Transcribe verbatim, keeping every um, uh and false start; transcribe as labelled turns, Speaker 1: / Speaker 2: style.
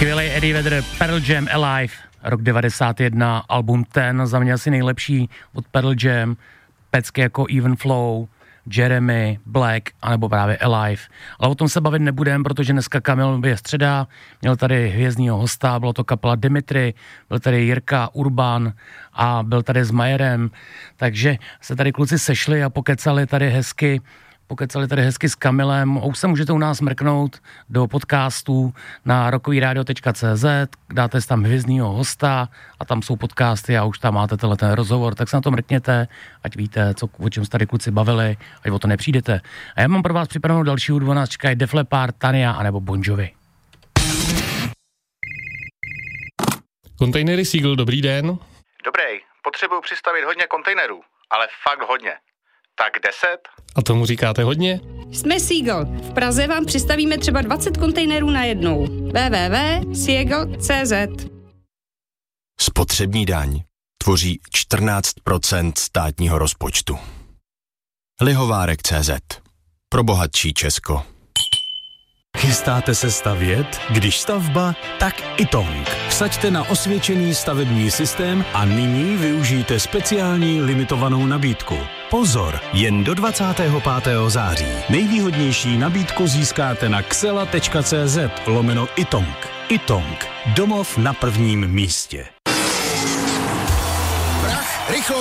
Speaker 1: Skvělej Eddie Vedder, Pearl Jam Alive, rok devadesát jedna, album Ten, za mě asi nejlepší od Pearl Jam, pecky jako Even Flow, Jeremy, Black, anebo právě Alive. Ale o tom se bavit nebudem, protože dneska Kamil je středa, měl tady hvězdního hosta, bylo to kapela Dimitri, byl tady Jirka Urban a byl tady s Majerem, takže se tady kluci sešli a pokecali tady hezky, pokecali tady hezky s Kamilem. Už se můžete u nás mrknout do podcastů na rockovyradio tečka cé zet, dáte si tam hvězdního hosta a tam jsou podcasty a už tam máte tenhle ten rozhovor, tak se na to mrkněte, ať víte, co, o čem se tady kluci bavili, ať o to nepřijdete. A já mám pro vás připravenou další hudbu, nás čekají Def Leppard, Tania anebo Bon Jovi.
Speaker 2: Kontejnery Seagull, dobrý den.
Speaker 3: Dobrý, potřebuju přistavit hodně kontejnerů, ale fakt hodně. Tak deset?
Speaker 2: A tomu říkáte hodně?
Speaker 4: Jsme Seagull. V Praze vám přistavíme třeba dvacet kontejnerů na jednou. w w w tečka seagull tečka cé zet.
Speaker 5: Spotřební daň tvoří čtrnáct procent státního rozpočtu. Lihovárek tečka cé zet. Pro bohatší Česko.
Speaker 6: Chystáte se stavět? Když stavba, tak iTong. Vsaďte na osvědčený stavební systém a nyní využijte speciální limitovanou nabídku. Pozor, jen do dvacátého pátého září. Nejvýhodnější nabídku získáte na xela tečka cé zet lomeno iTong. iTong. Domov na prvním místě.
Speaker 5: Prach, rychlo!